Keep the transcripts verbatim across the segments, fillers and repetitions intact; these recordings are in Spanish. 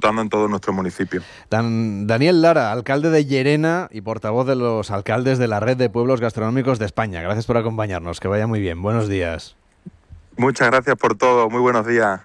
disfrutando en todo nuestro municipio. Dan, Daniel Lara, alcalde de Llerena y portavoz de los alcaldes de la Red de Pueblos Gastronómicos de España. Gracias por acompañarnos, que vaya muy bien. Buenos días. Muchas gracias por todo, muy buenos días.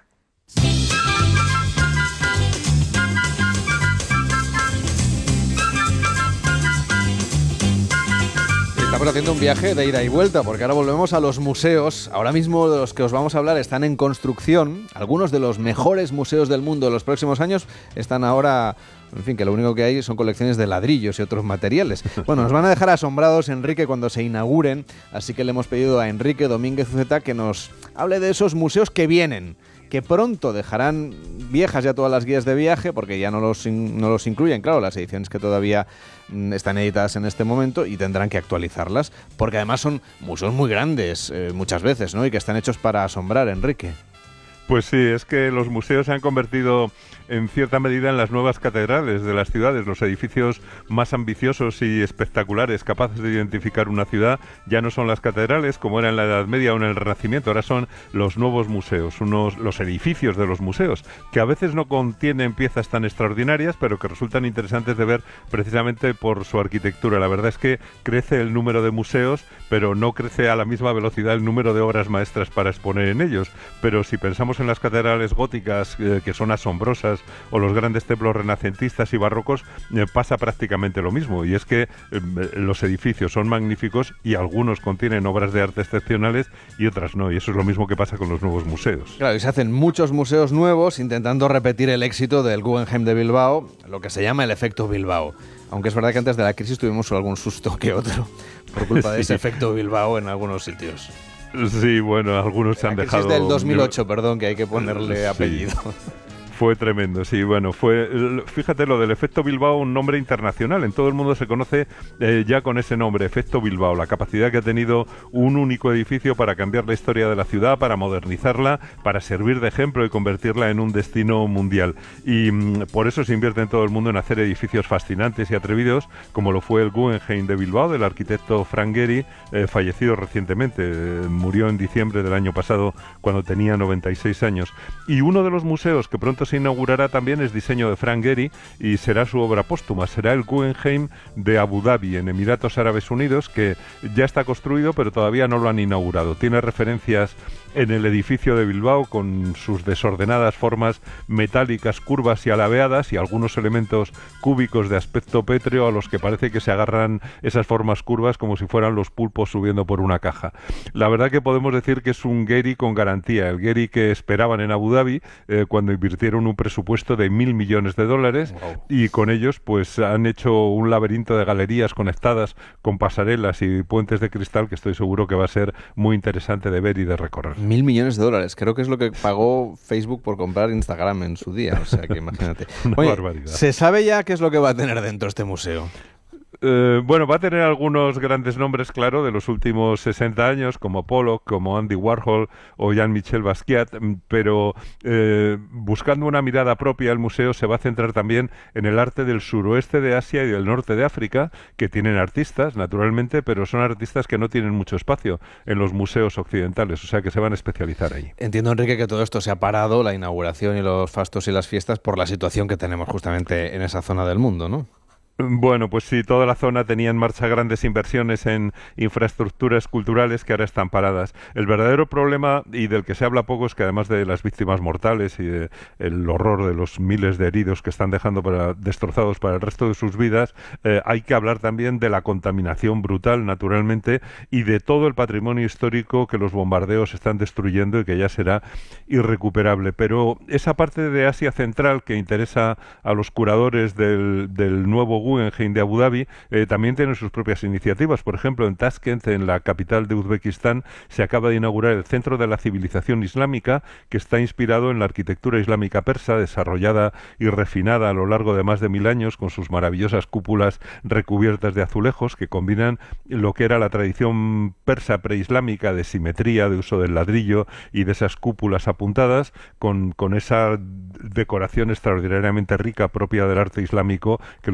Estamos haciendo un viaje de ida y vuelta, porque ahora volvemos a los museos. Ahora mismo de los que os vamos a hablar están en construcción. Algunos de los mejores museos del mundo de los próximos años están ahora... En fin, que lo único que hay son colecciones de ladrillos y otros materiales. Bueno, nos van a dejar asombrados, Enrique, cuando se inauguren, así que le hemos pedido a Enrique Domínguez Uceta que nos hable de esos museos que vienen, que pronto dejarán viejas ya todas las guías de viaje, porque ya no los, in, no los incluyen, claro, las ediciones que todavía mm, están editadas en este momento, y tendrán que actualizarlas, porque además son museos muy grandes, eh, muchas veces, ¿no? Y que están hechos para asombrar, Enrique. Pues sí, es que los museos se han convertido en cierta medida en las nuevas catedrales de las ciudades, los edificios más ambiciosos y espectaculares, capaces de identificar una ciudad. Ya no son las catedrales como era en la Edad Media o en el Renacimiento, ahora son los nuevos museos, unos, los edificios de los museos, que a veces no contienen piezas tan extraordinarias, pero que resultan interesantes de ver precisamente por su arquitectura. La verdad es que crece el número de museos, pero no crece a la misma velocidad el número de obras maestras para exponer en ellos. Pero si pensamos en las catedrales góticas, eh, que son asombrosas, o los grandes templos renacentistas y barrocos, eh, pasa prácticamente lo mismo, y es que eh, los edificios son magníficos y algunos contienen obras de arte excepcionales y otras no, y eso es lo mismo que pasa con los nuevos museos. Claro, y se hacen muchos museos nuevos intentando repetir el éxito del Guggenheim de Bilbao, lo que se llama el efecto Bilbao. Aunque es verdad que antes de la crisis tuvimos algún susto que otro por culpa de ese efecto Bilbao en algunos sitios. Sí, bueno, algunos se han dejado... La crisis del dos mil ocho, perdón, que hay que ponerle apellido. Sí. Fue tremendo, sí, bueno, fue, fíjate, lo del efecto Bilbao, un nombre internacional, en todo el mundo se conoce eh, ya con ese nombre, efecto Bilbao, la capacidad que ha tenido un único edificio para cambiar la historia de la ciudad, para modernizarla, para servir de ejemplo y convertirla en un destino mundial. Y mm, por eso se invierte en todo el mundo en hacer edificios fascinantes y atrevidos, como lo fue el Guggenheim de Bilbao, del arquitecto Frank Gehry, eh, fallecido recientemente, eh, murió en diciembre del año pasado cuando tenía noventa y seis años. Y uno de los museos que pronto se inaugurará también es diseño de Frank Gehry y será su obra póstuma, será el Guggenheim de Abu Dhabi, en Emiratos Árabes Unidos, que ya está construido pero todavía no lo han inaugurado. Tiene referencias en el edificio de Bilbao con sus desordenadas formas metálicas, curvas y alabeadas, y algunos elementos cúbicos de aspecto pétreo a los que parece que se agarran esas formas curvas como si fueran los pulpos subiendo por una caja. La verdad que podemos decir que es un Gehry con garantía, el Gehry que esperaban en Abu Dhabi eh, cuando invirtieron un presupuesto de mil millones de dólares. Wow. Y con ellos pues han hecho un laberinto de galerías conectadas con pasarelas y puentes de cristal que estoy seguro que va a ser muy interesante de ver y de recorrer. Mil millones de dólares, creo que es lo que pagó Facebook por comprar Instagram en su día, o sea que imagínate. Una Oye, barbaridad. ¿se sabe ya qué es lo que va a tener dentro este museo? Eh, bueno, va a tener algunos grandes nombres, claro, de los últimos sesenta años, como Pollock, como Andy Warhol o Jean-Michel Basquiat, pero eh, buscando una mirada propia, el museo se va a centrar también en el arte del suroeste de Asia y del norte de África, que tienen artistas, naturalmente, pero son artistas que no tienen mucho espacio en los museos occidentales, o sea que se van a especializar ahí. Entiendo, Enrique, que todo esto se ha parado, la inauguración y los fastos y las fiestas, por la situación que tenemos justamente en esa zona del mundo, ¿no? Bueno, pues sí, toda la zona tenía en marcha grandes inversiones en infraestructuras culturales que ahora están paradas. El verdadero problema, y del que se habla poco, es que además de las víctimas mortales y de el horror de los miles de heridos que están dejando para, destrozados para el resto de sus vidas, eh, hay que hablar también de la contaminación brutal, naturalmente, y de todo el patrimonio histórico que los bombardeos están destruyendo y que ya será irrecuperable. Pero esa parte de Asia Central que interesa a los curadores del, del nuevo Guggenheim de Abu Dhabi, eh, también tiene sus propias iniciativas. Por ejemplo, en Tashkent, en la capital de Uzbekistán, se acaba de inaugurar el Centro de la Civilización Islámica, que está inspirado en la arquitectura islámica persa, desarrollada y refinada a lo largo de más de mil años, con sus maravillosas cúpulas recubiertas de azulejos, que combinan lo que era la tradición persa preislámica de simetría, de uso del ladrillo y de esas cúpulas apuntadas, con, con esa decoración extraordinariamente rica propia del arte islámico que lo llena todo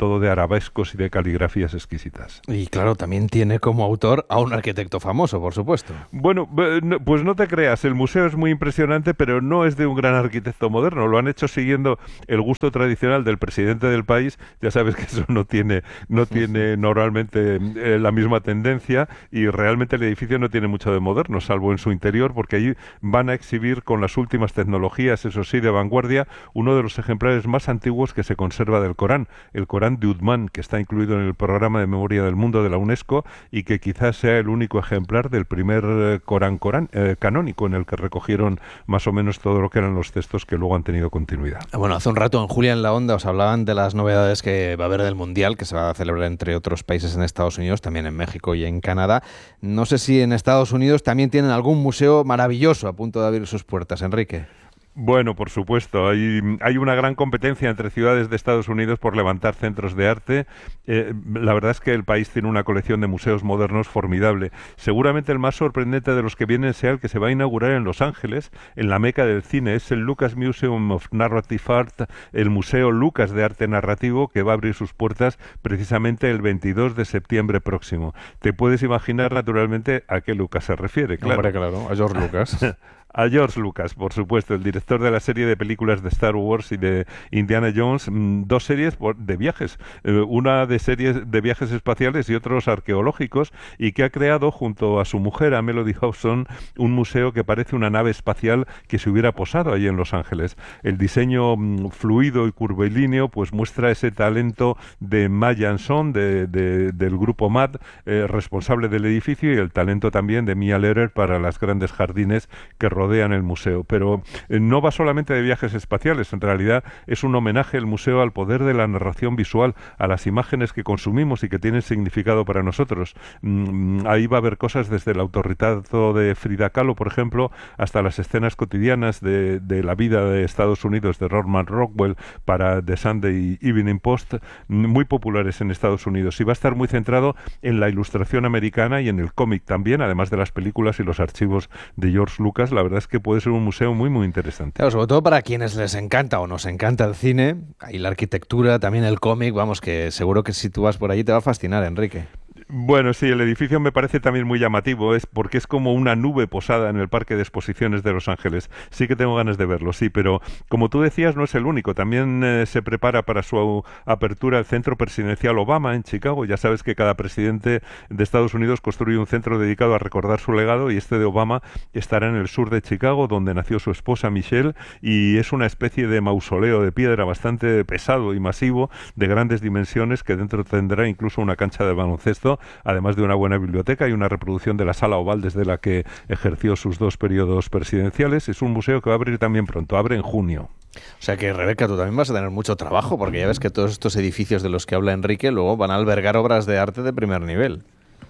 todo de arabescos y de caligrafías exquisitas. Y claro, también tiene como autor a un arquitecto famoso, por supuesto. Bueno, pues no te creas, el museo es muy impresionante, pero no es de un gran arquitecto moderno. Lo han hecho siguiendo el gusto tradicional del presidente del país. Ya sabes que eso no tiene, no tiene normalmente eh, la misma tendencia, y realmente el edificio no tiene mucho de moderno, salvo en su interior, porque allí van a exhibir con las últimas tecnologías, eso sí, de vanguardia, uno de los ejemplares más antiguos que se conserva del Corán, el Corán de Uthman, que está incluido en el programa de memoria del mundo de la UNESCO y que quizás sea el único ejemplar del primer eh, Corán, Corán eh, canónico, en el que recogieron más o menos todo lo que eran los textos que luego han tenido continuidad. Bueno, hace un rato en Julia en la Onda os hablaban de las novedades que va a haber del Mundial, que se va a celebrar entre otros países en Estados Unidos, también en México y en Canadá. No sé si en Estados Unidos también tienen algún museo maravilloso a punto de abrir sus puertas, Enrique. Bueno, por supuesto, hay, hay una gran competencia entre ciudades de Estados Unidos por levantar centros de arte. Eh, la verdad es que el país tiene una colección de museos modernos formidable. Seguramente el más sorprendente de los que vienen sea el que se va a inaugurar en Los Ángeles, en la meca del cine. Es el Lucas Museum of Narrative Art, el Museo Lucas de Arte Narrativo, que va a abrir sus puertas precisamente el veintidós de septiembre próximo. Te puedes imaginar, naturalmente, a qué Lucas se refiere, claro. Hombre, claro, a George Lucas. A George Lucas, por supuesto, el director de la serie de películas de Star Wars y de Indiana Jones, dos series de viajes, una de series de viajes espaciales y otros arqueológicos, y que ha creado junto a su mujer, a Melody Hobson, un museo que parece una nave espacial que se hubiera posado allí en Los Ángeles. El diseño fluido y curvilíneo pues muestra ese talento de Ma Jansson, de, de, del grupo M A D, eh, responsable del edificio, y el talento también de Mia Lehrer para las grandes jardines que rodean el museo. Pero eh, no va solamente de viajes espaciales, en realidad es un homenaje el museo al poder de la narración visual, a las imágenes que consumimos y que tienen significado para nosotros. Mm, ahí va a haber cosas desde el autorretrato de Frida Kahlo, por ejemplo, hasta las escenas cotidianas de, de la vida de Estados Unidos de Norman Rockwell para The Sunday Evening Post, muy populares en Estados Unidos, y va a estar muy centrado en la ilustración americana y en el cómic también, además de las películas y los archivos de George Lucas. La verdad es que puede ser un museo muy, muy interesante. Claro, sobre todo para quienes les encanta o nos encanta el cine, y la arquitectura, también el cómic, vamos, que seguro que si tú vas por allí te va a fascinar, Enrique. Bueno, sí, el edificio me parece también muy llamativo, es porque es como una nube posada en el Parque de Exposiciones de Los Ángeles. Sí que tengo ganas de verlo, sí, pero como tú decías, no es el único. También eh, se prepara para su apertura el Centro Presidencial Obama en Chicago. Ya sabes que cada presidente de Estados Unidos construye un centro dedicado a recordar su legado, y este de Obama estará en el sur de Chicago, donde nació su esposa Michelle, y es una especie de mausoleo de piedra bastante pesado y masivo, de grandes dimensiones, que dentro tendrá incluso una cancha de baloncesto, además de una buena biblioteca y una reproducción de la sala oval desde la que ejerció sus dos periodos presidenciales. Es un museo que va a abrir también pronto, abre en junio. O sea que, Rebeca, tú también vas a tener mucho trabajo, porque ya ves que todos estos edificios de los que habla Enrique luego van a albergar obras de arte de primer nivel.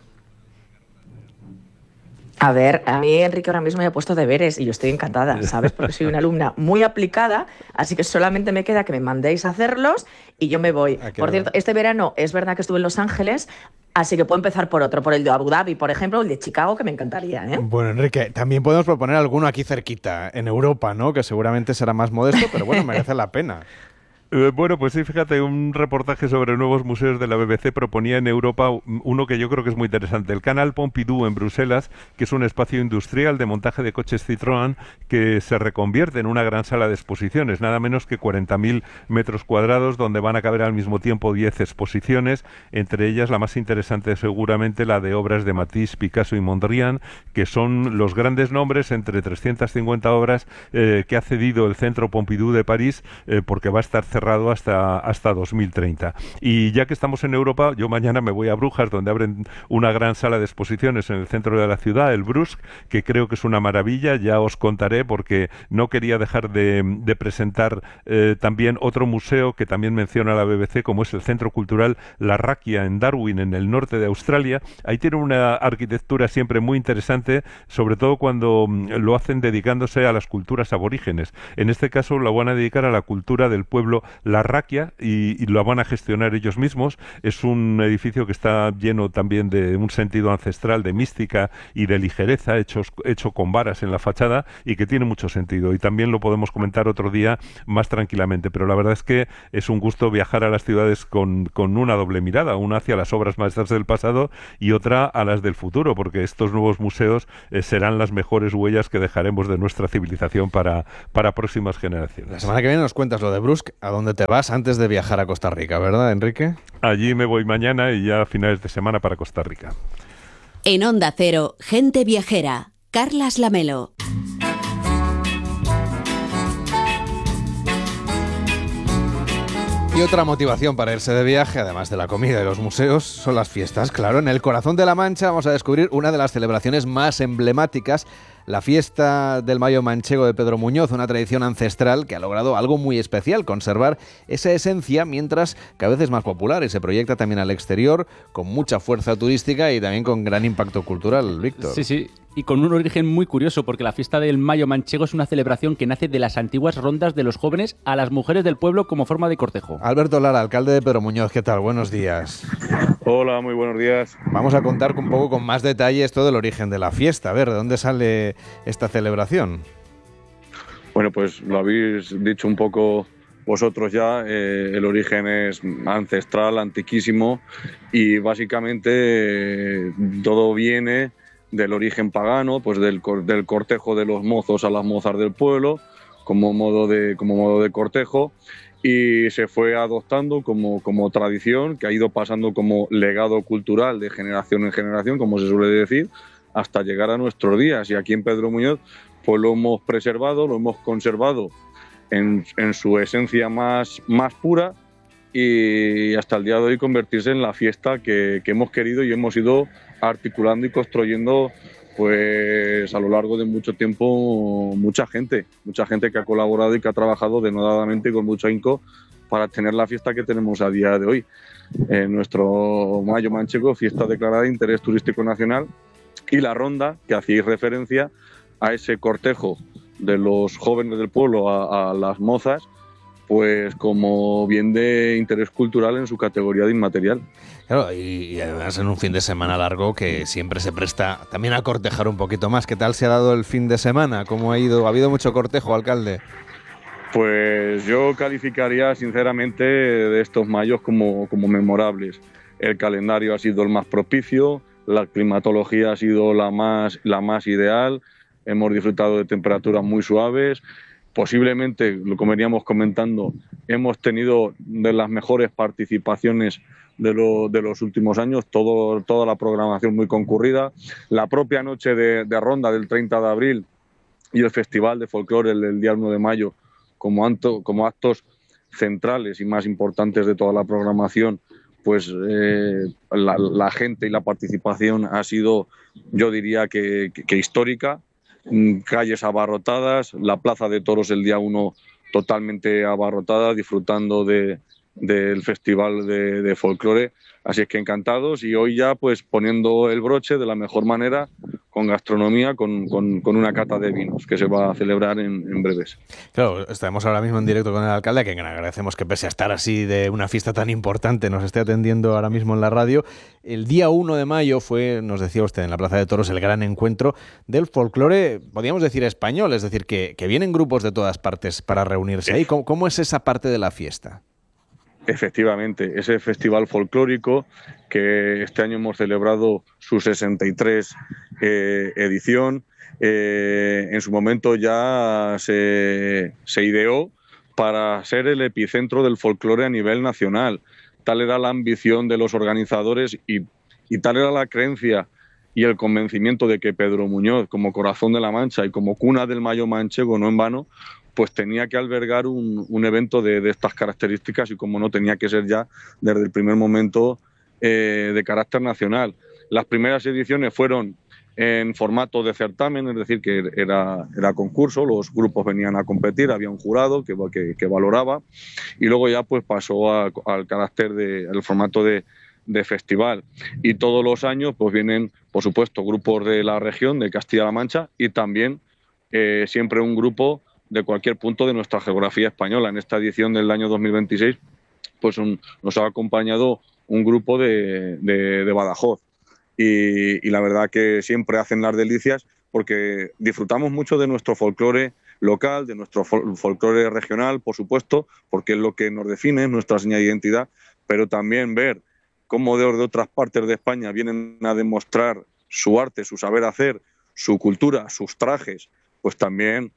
A ver, a mí Enrique ahora mismo me ha puesto deberes y yo estoy encantada, ¿sabes? Porque soy una alumna muy aplicada, así que solamente me queda que me mandéis a hacerlos y yo me voy. Ah, por cierto, este verano es verdad que estuve en Los Ángeles, así que puedo empezar por otro, por el de Abu Dhabi, por ejemplo, el de Chicago, que me encantaría, ¿eh? Bueno, Enrique, también podemos proponer alguno aquí cerquita, en Europa, ¿no? Que seguramente será más modesto, pero bueno, merece la pena. Eh, bueno, pues sí, fíjate, un reportaje sobre nuevos museos de la B B C proponía en Europa uno que yo creo que es muy interesante, el Canal Pompidou en Bruselas, que es un espacio industrial de montaje de coches Citroën que se reconvierte en una gran sala de exposiciones, nada menos que cuarenta mil metros cuadrados, donde van a caber al mismo tiempo diez exposiciones, entre ellas la más interesante seguramente la de obras de Matisse, Picasso y Mondrian, que son los grandes nombres entre trescientas cincuenta obras eh, que ha cedido el Centro Pompidou de París, eh, porque va a estar cerrado cerrado hasta, hasta dos mil treinta. Y ya que estamos en Europa, yo mañana me voy a Brujas, donde abren una gran sala de exposiciones en el centro de la ciudad, el Brusk, que creo que es una maravilla. Ya os contaré, porque no quería dejar de, de presentar eh, también otro museo que también menciona la B B C, como es el Centro Cultural La Raquia en Darwin, en el norte de Australia. Ahí tiene una arquitectura siempre muy interesante, sobre todo cuando lo hacen dedicándose a las culturas aborígenes. En este caso lo van a dedicar a la cultura del pueblo La Raquia y, y lo van a gestionar ellos mismos. Es un edificio que está lleno también de un sentido ancestral, de mística y de ligereza, hechos, hecho con varas en la fachada y que tiene mucho sentido. Y también lo podemos comentar otro día más tranquilamente, pero la verdad es que es un gusto viajar a las ciudades con, con una doble mirada, una hacia las obras maestras del pasado y otra a las del futuro, porque estos nuevos museos eh, serán las mejores huellas que dejaremos de nuestra civilización para, para próximas generaciones. La semana que viene nos cuentas lo de Brusk, a dónde te vas antes de viajar a Costa Rica, ¿verdad, Enrique? Allí me voy mañana y ya a finales de semana para Costa Rica. En Onda Cero, Gente Viajera, Carlas Lamelo. Y otra motivación para irse de viaje, además de la comida y los museos, son las fiestas. Claro, en el corazón de La Mancha vamos a descubrir una de las celebraciones más emblemáticas, la fiesta del Mayo Manchego de Pedro Muñoz, una tradición ancestral que ha logrado algo muy especial, conservar esa esencia mientras cada vez es más popular y se proyecta también al exterior con mucha fuerza turística y también con gran impacto cultural, Víctor. Sí, sí. Y con un origen muy curioso, porque la fiesta del Mayo Manchego es una celebración que nace de las antiguas rondas de los jóvenes a las mujeres del pueblo como forma de cortejo. Alberto Lara, alcalde de Pedro Muñoz, ¿qué tal? Buenos días. Hola, muy buenos días. Vamos a contar un poco con más detalle esto del origen de la fiesta. A ver, ¿de dónde sale esta celebración? Bueno, pues lo habéis dicho un poco vosotros ya, eh, el origen es ancestral, antiquísimo y básicamente eh, todo viene del origen pagano, pues del, del cortejo de los mozos a las mozas del pueblo como modo de, como modo de cortejo, y se fue adoptando como, como tradición que ha ido pasando como legado cultural de generación en generación, como se suele decir, hasta llegar a nuestros días. Y aquí en Pedro Muñoz pues lo hemos preservado, lo hemos conservado en, en su esencia más, más pura, y hasta el día de hoy convertirse en la fiesta que, que hemos querido y hemos ido articulando y construyendo pues a lo largo de mucho tiempo. Mucha gente, mucha gente que ha colaborado y que ha trabajado denodadamente y con mucho ahínco para tener la fiesta que tenemos a día de hoy. Eh, nuestro Mayo Manchego, fiesta declarada de interés turístico nacional, y la ronda, que hacéis referencia a ese cortejo de los jóvenes del pueblo a, a las mozas, pues como bien de interés cultural en su categoría de inmaterial. Claro, y, y además en un fin de semana largo que siempre se presta también a cortejar un poquito más. ¿Qué tal se ha dado el fin de semana? ¿Cómo ha ido? ¿Ha habido mucho cortejo, alcalde? Pues yo calificaría sinceramente de estos mayos como, como memorables. El calendario ha sido el más propicio, la climatología ha sido la más, la más ideal, hemos disfrutado de temperaturas muy suaves. Posiblemente, como veníamos comentando, hemos tenido de las mejores participaciones de, lo, de los últimos años, todo, toda la programación muy concurrida. La propia noche de, de ronda del treinta de abril y el Festival de Folclore el, el día uno de mayo como, anto, como actos centrales y más importantes de toda la programación, pues eh, la, la gente y la participación ha sido, yo diría que, que, que histórica. Calles abarrotadas, la Plaza de Toros el día uno totalmente abarrotada, disfrutando de, del Festival de, de Folclore. Así es que encantados, y hoy ya pues poniendo el broche de la mejor manera, con gastronomía, con, con, con una cata de vinos que se va a celebrar en, en breves. Claro, estamos ahora mismo en directo con el alcalde, a quien agradecemos que pese a estar así de una fiesta tan importante nos esté atendiendo ahora mismo en la radio. El día uno de mayo fue, nos decía usted, en la Plaza de Toros el gran encuentro del folclore, podríamos decir español, es decir, que, que vienen grupos de todas partes para reunirse ahí. ¿Cómo, cómo es esa parte de la fiesta? Efectivamente, ese festival folclórico que este año hemos celebrado su sesenta y tres eh, edición, eh, en su momento ya se, se ideó para ser el epicentro del folclore a nivel nacional. Tal era la ambición de los organizadores y, y tal era la creencia y el convencimiento de que Pedro Muñoz, como corazón de la Mancha y como cuna del Mayo Manchego, no en vano, pues tenía que albergar un, un evento de, de estas características, y como no, tenía que ser ya desde el primer momento eh, de carácter nacional. Las primeras ediciones fueron en formato de certamen, es decir, que era, era concurso, los grupos venían a competir, había un jurado que, que, que valoraba, y luego ya pues pasó a, al carácter de, al formato de, de festival. Y todos los años pues vienen, por supuesto, grupos de la región, de Castilla-La Mancha, y también eh, siempre un grupo de cualquier punto de nuestra geografía española. En esta edición del año dos mil veintiséis pues un, nos ha acompañado un grupo de, de, de Badajoz y, y la verdad que siempre hacen las delicias porque disfrutamos mucho de nuestro folclore local, de nuestro fol- folclore regional, por supuesto, porque es lo que nos define, nuestra señal de identidad, pero también ver cómo de, de otras partes de España vienen a demostrar su arte, su saber hacer, su cultura, sus trajes, pues también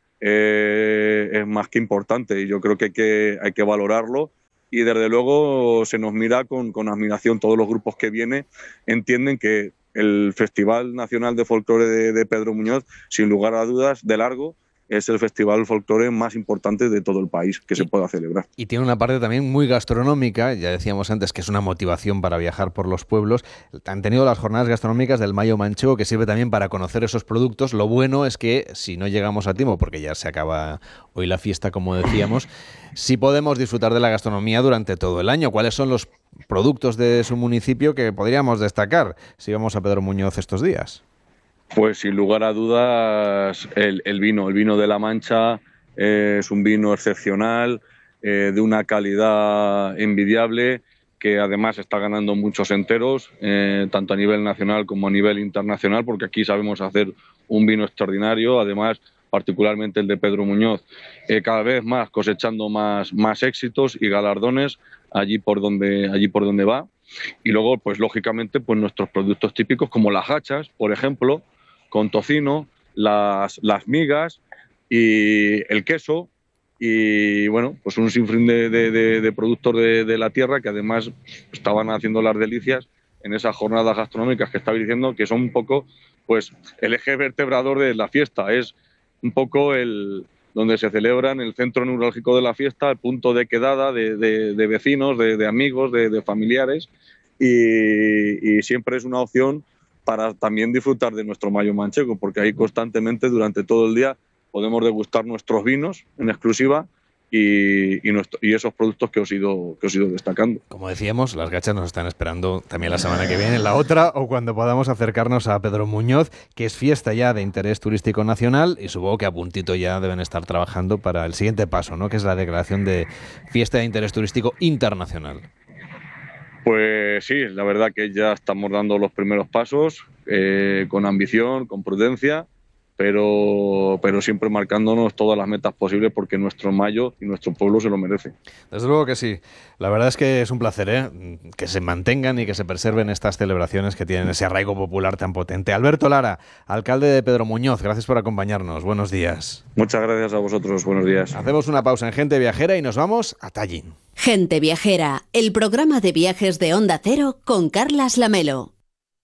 eh, es más que importante y yo creo que hay que, hay que valorarlo. Y desde luego se nos mira con, con admiración. Todos los grupos que vienen entienden que el Festival Nacional de Folclore de, de Pedro Muñoz, sin lugar a dudas, de largo, es el festival folclore más importante de todo el país que se pueda celebrar. Y tiene una parte también muy gastronómica, ya decíamos antes que es una motivación para viajar por los pueblos. Han tenido las jornadas gastronómicas del Mayo Manchego, que sirve también para conocer esos productos. Lo bueno es que si no llegamos a tiempo, porque ya se acaba hoy la fiesta, como decíamos, sí podemos disfrutar de la gastronomía durante todo el año. ¿Cuáles son los productos de su municipio que podríamos destacar si vamos a Pedro Muñoz estos días? Pues sin lugar a dudas el, el vino, el vino de La Mancha eh, es un vino excepcional, eh, de una calidad envidiable, que además está ganando muchos enteros, eh, tanto a nivel nacional como a nivel internacional, porque aquí sabemos hacer un vino extraordinario, además particularmente el de Pedro Muñoz, eh, cada vez más cosechando más, más éxitos y galardones allí por donde, allí por donde va. Y luego, pues lógicamente, pues nuestros productos típicos como las hachas, por ejemplo, con tocino, las, las migas y el queso y bueno, pues un sinfín de, de, de, de productos de, de la tierra que además estaban haciendo las delicias en esas jornadas gastronómicas que estaba diciendo, que son un poco pues el eje vertebrador de la fiesta, es un poco el donde se celebra en el centro neurálgico de la fiesta, el punto de quedada de, de, de vecinos, de, de amigos, de, de familiares y, y siempre es una opción para también disfrutar de nuestro Mayo Manchego, porque ahí constantemente durante todo el día podemos degustar nuestros vinos en exclusiva y, y, nuestro, y esos productos que os, he ido, que os he ido destacando. Como decíamos, las gachas nos están esperando también la semana que viene, la otra, o cuando podamos acercarnos a Pedro Muñoz, que es fiesta ya de interés turístico nacional y supongo que a puntito ya deben estar trabajando para el siguiente paso, ¿no? Que es la declaración de fiesta de interés turístico internacional. Pues sí, la verdad que ya estamos dando los primeros pasos, eh, con ambición, con prudencia, pero, pero siempre marcándonos todas las metas posibles porque nuestro Mayo y nuestro pueblo se lo merece. Desde luego que sí. La verdad es que es un placer, ¿eh? Que se mantengan y que se preserven estas celebraciones que tienen ese arraigo popular tan potente. Alberto Lara, alcalde de Pedro Muñoz, gracias por acompañarnos. Buenos días. Muchas gracias a vosotros. Buenos días. Hacemos una pausa en Gente Viajera y nos vamos a Tallin. Gente Viajera, el programa de viajes de Onda Cero con Carlas Lamelo.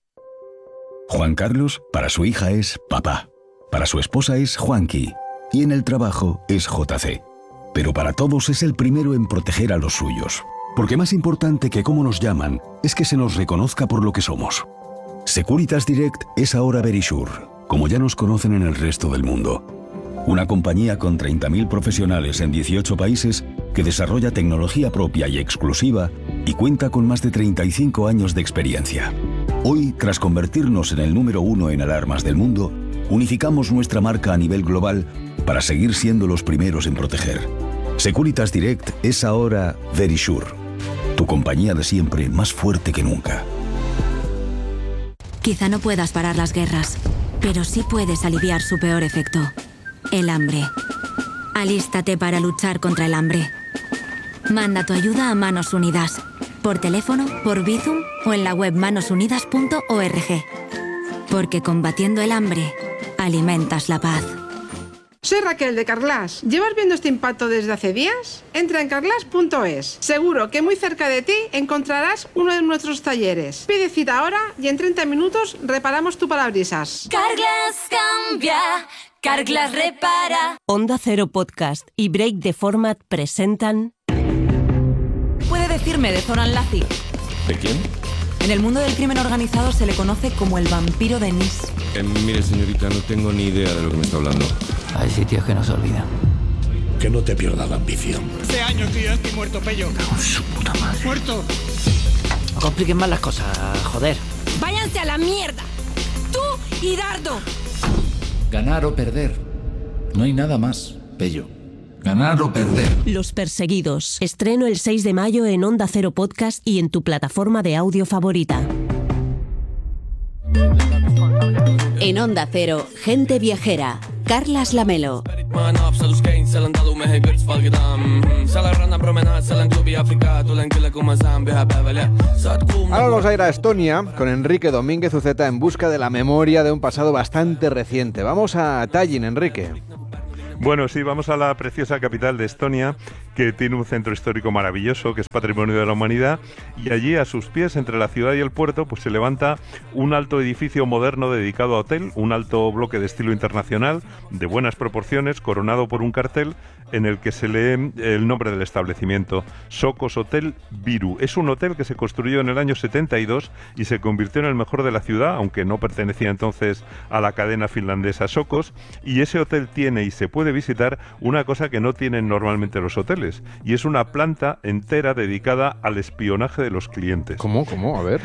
Juan Carlos, para su hija es papá. Para su esposa es Juanqui. Y en el trabajo es J C. Pero para todos es el primero en proteger a los suyos. Porque más importante que cómo nos llaman es que se nos reconozca por lo que somos. Securitas Direct es ahora Verisure, como ya nos conocen en el resto del mundo. Una compañía con treinta mil profesionales en dieciocho países que desarrolla tecnología propia y exclusiva y cuenta con más de treinta y cinco años de experiencia. Hoy, tras convertirnos en el número uno en alarmas del mundo, unificamos nuestra marca a nivel global para seguir siendo los primeros en proteger. Securitas Direct es ahora Verisure, tu compañía de siempre más fuerte que nunca. Quizá no puedas parar las guerras, pero sí puedes aliviar su peor efecto, el hambre. Alístate para luchar contra el hambre. Manda tu ayuda a Manos Unidas, por teléfono, por Bizum o en la web manos unidas punto org. Porque combatiendo el hambre, alimentas la paz. Soy Raquel de Carglass. ¿Llevas viendo este impacto desde hace días? Entra en carglass punto es. Seguro que muy cerca de ti encontrarás uno de nuestros talleres. Pide cita ahora y en treinta minutos reparamos tu parabrisas. Carglass cambia, Carglass repara. Onda Cero Podcast y Break the Format presentan... Puede decirme de Zoran Lazi. ¿De quién? En el mundo del crimen organizado se le conoce como el vampiro de Nis. Eh, mire, señorita, no tengo ni idea de lo que me está hablando. Hay sitios que no se olvidan. Que no te pierda la ambición. Hace años que yo estoy muerto, Pello. Con su puta madre. ¡Muerto! No compliquen más las cosas, joder. ¡Váyanse a la mierda! ¡Tú y Dardo! Ganar o perder. No hay nada más, Pello. Ganar o perder. Los perseguidos. Estreno el seis de mayo en Onda Cero Podcast y en tu plataforma de audio favorita. En Onda Cero, Gente Viajera. Carlas Lamelo. Ahora vamos a ir a Estonia con Enrique Domínguez Uceta en busca de la memoria de un pasado bastante reciente. Vamos a Tallinn, Enrique. Bueno, sí, vamos a la preciosa capital de Estonia, que tiene un centro histórico maravilloso, que es Patrimonio de la Humanidad, y allí a sus pies, entre la ciudad y el puerto, pues se levanta un alto edificio moderno dedicado a hotel, un alto bloque de estilo internacional, de buenas proporciones, coronado por un cartel en el que se lee el nombre del establecimiento, Sokos Hotel Viru. Es un hotel que se construyó en el año setenta y dos y se convirtió en el mejor de la ciudad, aunque no pertenecía entonces a la cadena finlandesa Sokos, y ese hotel tiene y se puede visitar una cosa que no tienen normalmente los hoteles, y es una planta entera dedicada al espionaje de los clientes. ¿Cómo? ¿Cómo? A ver.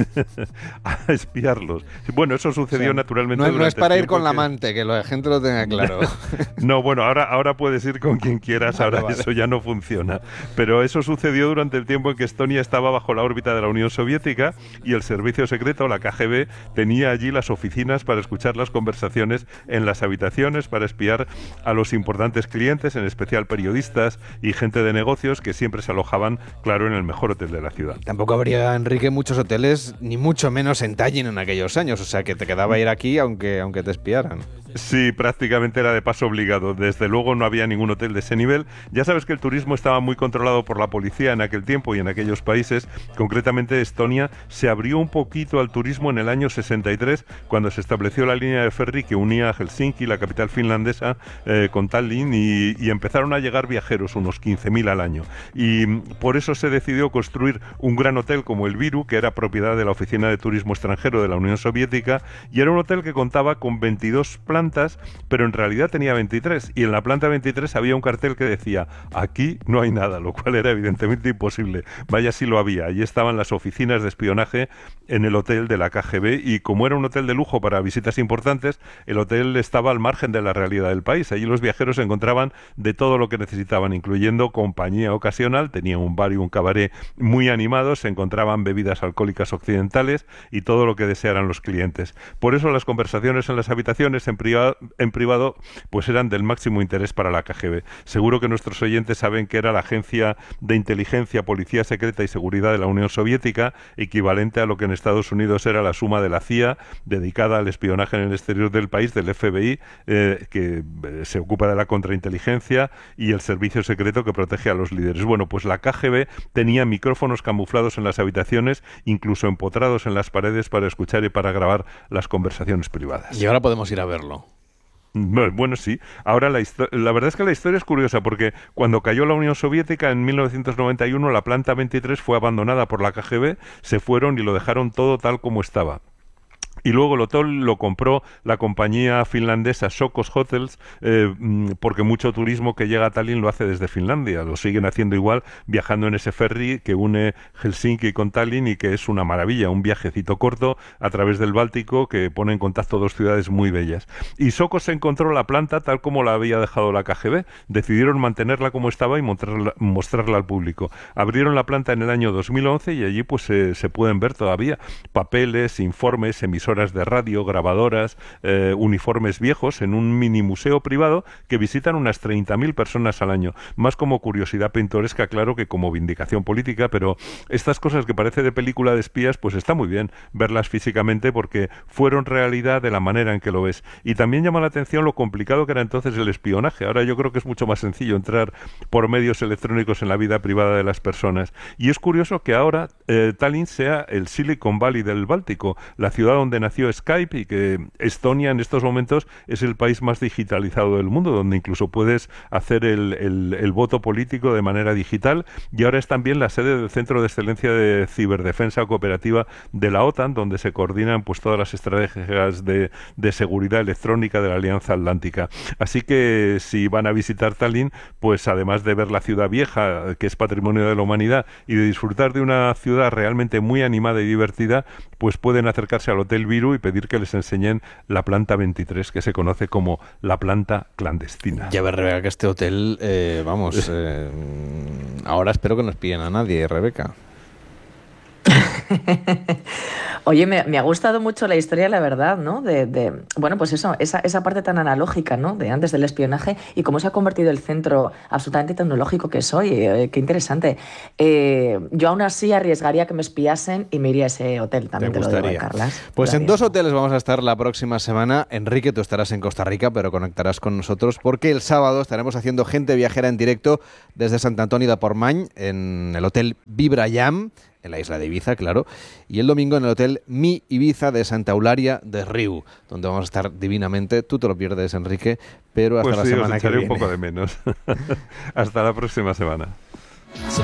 A espiarlos. Bueno, eso sucedió, o sea, naturalmente. No, no es para ir con la amante, que la gente lo tenga claro. No, bueno, ahora, ahora puedes ir con quien quieras, ahora vale, vale. Eso ya no funciona. Pero eso sucedió durante el tiempo en que Estonia estaba bajo la órbita de la Unión Soviética y el servicio secreto, la K G B, tenía allí las oficinas para escuchar las conversaciones en las habitaciones, para espiar a los importantes clientes, en especial periodistas y gente de negocios que siempre se alojaban, claro, en el mejor hotel de la ciudad. Tampoco habría, Enrique, muchos hoteles, ni mucho menos en Tallinn en aquellos años, o sea que te quedaba ir aquí aunque, aunque te espiaran. Sí, prácticamente era de paso obligado. Desde luego no había ningún hotel de ese nivel. Ya sabes que el turismo estaba muy controlado por la policía en aquel tiempo y en aquellos países. Concretamente Estonia se abrió un poquito al turismo en el año sesenta y tres, cuando se estableció la línea de ferry que unía a Helsinki, la capital finlandesa, eh, con Tallinn, y, y empezaron a llegar viajeros, unos quince mil al año. Y por eso se decidió construir un gran hotel como el Viru, que era propiedad de la Oficina de Turismo Extranjero de la Unión Soviética, y era un hotel que contaba con veintidós plantas, pero en realidad tenía veintitrés, y en la planta veintitrés había un cartel que decía: aquí no hay nada, lo cual era evidentemente imposible. Vaya si lo había. Allí estaban las oficinas de espionaje en el hotel de la K G B, y como era un hotel de lujo para visitas importantes, el hotel estaba al margen de la realidad del país. Allí los viajeros encontraban de todo lo que necesitaban, incluyendo compañía ocasional, tenía un bar y un cabaret muy animados, se encontraban bebidas alcohólicas occidentales y todo lo que desearan los clientes. Por eso las conversaciones en las habitaciones en privado en privado pues eran del máximo interés para la K G B. Seguro que nuestros oyentes saben que era la agencia de inteligencia, policía secreta y seguridad de la Unión Soviética, equivalente a lo que en Estados Unidos era la suma de la C I A, dedicada al espionaje en el exterior del país, del F B I, eh, que se ocupa de la contrainteligencia, y el servicio secreto que protege a los líderes. Bueno, pues la K G B tenía micrófonos camuflados en las habitaciones, incluso empotrados en las paredes, para escuchar y para grabar las conversaciones privadas. Y ahora podemos ir a verlo. Bueno, sí. Ahora la, la verdad es que la historia es curiosa, porque cuando cayó la Unión Soviética en mil novecientos noventa y uno, la planta veintitrés fue abandonada por la K G B, se fueron y lo dejaron todo tal como estaba. Y luego el hotel lo compró la compañía finlandesa Sokos Hotels, eh, porque mucho turismo que llega a Tallinn lo hace desde Finlandia. Lo siguen haciendo igual, viajando en ese ferry que une Helsinki con Tallinn, y que es una maravilla, un viajecito corto a través del Báltico que pone en contacto dos ciudades muy bellas. Y Sokos se encontró la planta tal como la había dejado la K G B. Decidieron mantenerla como estaba y mostrarla, mostrarla al público. Abrieron la planta en el año dos mil once y allí pues se, se pueden ver todavía papeles, informes, emisoras de radio, grabadoras, eh, uniformes viejos, en un mini museo privado que visitan unas treinta mil personas al año. Más como curiosidad pintoresca, claro, que como vindicación política, pero estas cosas que parece de película de espías, pues está muy bien verlas físicamente, porque fueron realidad de la manera en que lo ves. Y también llama la atención lo complicado que era entonces el espionaje. Ahora yo creo que es mucho más sencillo entrar por medios electrónicos en la vida privada de las personas. Y es curioso que ahora eh, Tallinn sea el Silicon Valley del Báltico, la ciudad donde nació Skype, y que Estonia en estos momentos es el país más digitalizado del mundo, donde incluso puedes hacer el, el, el voto político de manera digital, y ahora es también la sede del Centro de Excelencia de Ciberdefensa Cooperativa de la OTAN, donde se coordinan pues todas las estrategias de, de seguridad electrónica de la Alianza Atlántica. Así que si van a visitar Tallinn, pues además de ver la ciudad vieja, que es patrimonio de la humanidad, y de disfrutar de una ciudad realmente muy animada y divertida, pues pueden acercarse al Hotel Viru, Viru y pedir que les enseñen la planta veintitrés, que se conoce como la planta clandestina. Ya ves, Rebeca, que este hotel, eh, vamos, eh, ahora espero que no espíen a nadie, Rebeca. Oye, me, me ha gustado mucho la historia, la verdad, ¿no? De, de bueno, pues eso, esa, esa parte tan analógica, ¿no? De antes del espionaje y cómo se ha convertido el centro absolutamente tecnológico que soy. Eh, qué interesante. Eh, yo aún así arriesgaría que me espiasen y me iría a ese hotel, también te, te lo digo, Carlas. Pues en dos hoteles vamos a estar la próxima semana. Enrique, tú estarás en Costa Rica, pero conectarás con nosotros porque el sábado estaremos haciendo Gente Viajera en directo desde Sant Antoni de Portmany en el Hotel Vibrayam, en la isla de Ibiza, claro, y el domingo en el Hotel Mi Ibiza de Santa Eulalia de Riu, donde vamos a estar divinamente. Tú te lo pierdes, Enrique, pero hasta pues la sí, semana os que viene. un poco de menos. Hasta la próxima semana.